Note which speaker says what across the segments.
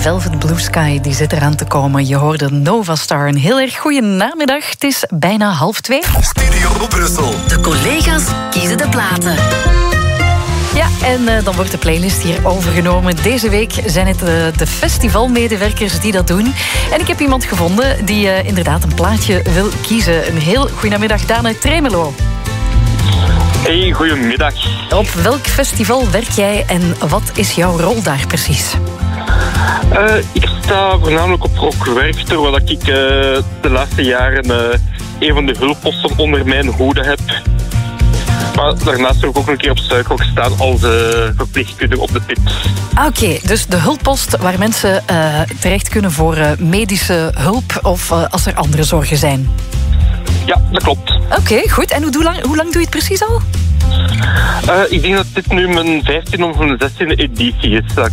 Speaker 1: Velvet Blue Sky, die zit eraan te komen. Je hoorde Nova Star. Een heel erg goede namiddag. Het is bijna 1:30.
Speaker 2: Studio Brussel.
Speaker 3: De collega's kiezen de platen.
Speaker 1: Ja, en dan wordt de playlist hier overgenomen. Deze week zijn het de festivalmedewerkers die dat doen. En ik heb iemand gevonden die inderdaad een plaatje wil kiezen. Een heel goedemiddag, Daan uit Tremelo.
Speaker 4: Hey, goedemiddag.
Speaker 1: Op welk festival werk jij en wat is jouw rol daar precies?
Speaker 4: Ik sta voornamelijk op Rock Werchter, waar ik de laatste jaren een van de hulpposten onder mijn hoede heb. Maar daarnaast heb ik ook een keer op Suikerhoek gestaan als verpleegkundige op de pit.
Speaker 1: Oké, dus de hulppost waar mensen terecht kunnen voor medische hulp of als er andere zorgen zijn.
Speaker 4: Ja, dat klopt.
Speaker 1: Oké, goed. En hoe lang doe je het precies al?
Speaker 4: Ik denk dat dit nu mijn 15e of mijn 16e editie is dat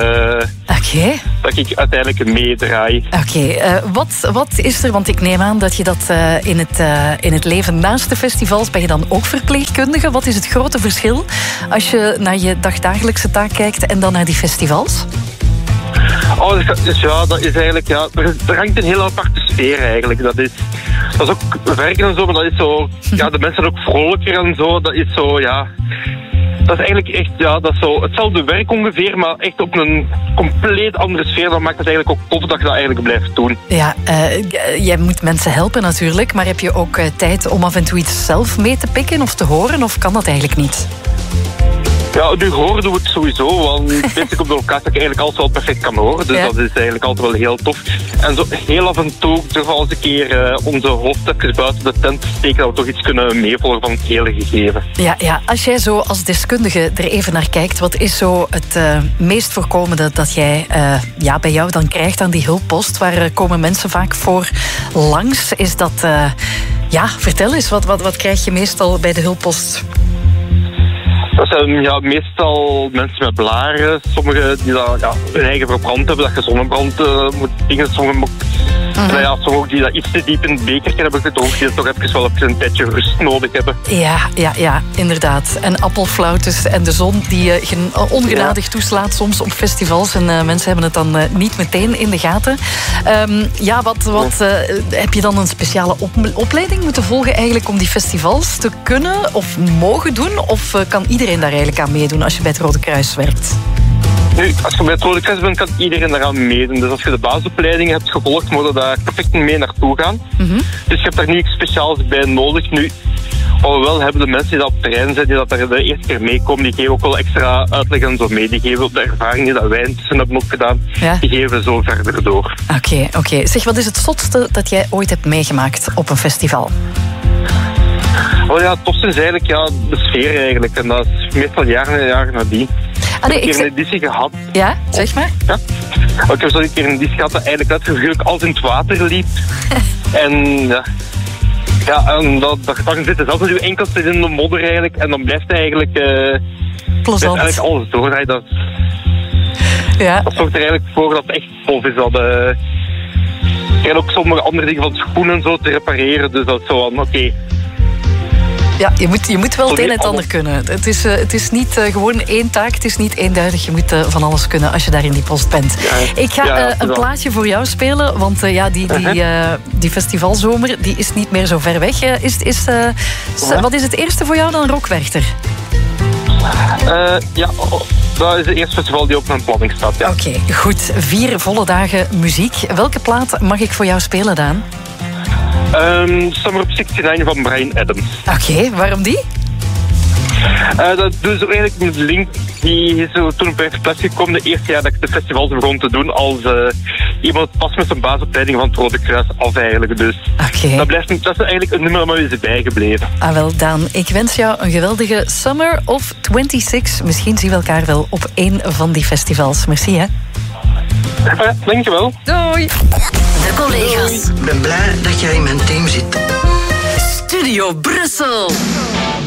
Speaker 4: ik uiteindelijk meedraai.
Speaker 1: Oké, wat is er? Want ik neem aan dat je dat in het leven naast de festivals ben je dan ook verpleegkundige. Wat is het grote verschil als je naar je dagdagelijkse taak kijkt en dan naar die festivals?
Speaker 4: Oh, ja, dat is eigenlijk... Ja, er hangt een heel aparte sfeer eigenlijk. Dat is ook werken en zo, maar dat is zo... Ja, de mensen zijn ook vrolijker en zo. Dat is zo, ja... Dat is eigenlijk echt, ja, dat is zo hetzelfde werk ongeveer, maar echt op een compleet andere sfeer. Dat maakt het eigenlijk ook tof dat je dat eigenlijk blijft doen. Ja,
Speaker 1: jij moet mensen helpen natuurlijk, maar heb je ook tijd om af en toe iets zelf mee te pikken of te horen, of kan dat eigenlijk niet?
Speaker 4: Ja, nu horen doen we het sowieso, want weet ik op de locatie dat ik eigenlijk altijd wel perfect kan horen. Dus dat is eigenlijk altijd wel heel tof. En zo heel af en toe durven we eens een keer onze hoofdstapjes buiten de tent te steken, dat we toch iets kunnen meevolgen van het hele gegeven. Ja, als jij zo als deskundige er even naar kijkt, wat is zo het meest voorkomende dat jij bij jou dan krijgt aan die hulppost? Waar komen mensen vaak voor langs? Is dat... vertel eens, wat krijg je meestal bij de hulppost? Dat zijn meestal mensen met blaren. Sommigen die hun eigen verbrand hebben, dat je zonnebrand moet dingen. Sommigen ook die dat iets te diep in het bekertje hebben gedronken, die toch even een tijdje rust nodig hebben. Ja, inderdaad. En appelflautes en de zon die je ongenadig toeslaat soms op festivals. En mensen hebben het dan niet meteen in de gaten. Heb je dan een speciale opleiding moeten volgen eigenlijk om die festivals te kunnen of mogen doen? Of kan iedereen daar eigenlijk aan meedoen als je bij het Rode Kruis werkt? Nu, als je bij het Rode Kruis bent, kan iedereen daaraan meedoen. Dus als je de basisopleiding hebt gevolgd, moet je daar perfect mee naartoe gaan. Mm-hmm. Dus je hebt daar niet speciaals bij nodig. Nu, wat we wel hebben, de mensen die dat op terrein zijn, die dat daar de eerste keer meekomen, die geven ook wel extra uitleg en zo mee. Die geven op de ervaringen die dat wij intussen hebben ook gedaan, die geven zo verder door.
Speaker 1: Oké. Zeg, wat is het zotste dat jij ooit hebt meegemaakt op een festival?
Speaker 4: Oh ja, het tofste is eigenlijk de sfeer eigenlijk. En dat is meestal jaren en jaren nadien. Ik heb een keer een editie gehad.
Speaker 1: Ja, zeg maar.
Speaker 4: Ja. Ik heb zo een keer een editie gehad dat eigenlijk uitgevoerd als in het water liep. En en dat gevangen zitten zelfs met je enkels in de modder eigenlijk. En dan blijft het eigenlijk...
Speaker 1: plezant.
Speaker 4: Eigenlijk alles door. Dat zorgt er eigenlijk voor dat het echt tof is. Dat je ook sommige andere dingen van schoenen en zo te repareren. Dus dat is zo van, oké.
Speaker 1: Ja, je moet wel het een en het ander kunnen. Het is niet gewoon één taak, het is niet eenduidig. Je moet van alles kunnen als je daar in die post bent. Ik ga een plaatje voor jou spelen, want die festivalzomer die is niet meer zo ver weg. Wat is het eerste voor jou dan, Rock Werchter?
Speaker 4: Dat is het eerste festival die op mijn planning staat. Ja.
Speaker 1: Oké, goed. 4 volle dagen muziek. Welke plaat mag ik voor jou spelen, Daan?
Speaker 4: Summer of '69 van Bryan Adams.
Speaker 1: Oké, waarom die?
Speaker 4: Dat is eigenlijk een link die is toen op mijn plaats gekomen, de eerste jaar dat ik de festivals begon te doen, als iemand pas met zijn basisopleiding van het Rode Kruis af eigenlijk. Dus dat is eigenlijk een nummer dat me is bijgebleven. Wel, Daan, ik wens jou een geweldige Summer of '26. Misschien zien we elkaar wel op één van die festivals. Merci, hè. Dankjewel. Doei.
Speaker 3: De collega's.
Speaker 5: Ik ben blij dat jij in mijn team zit.
Speaker 3: Studio Brussel.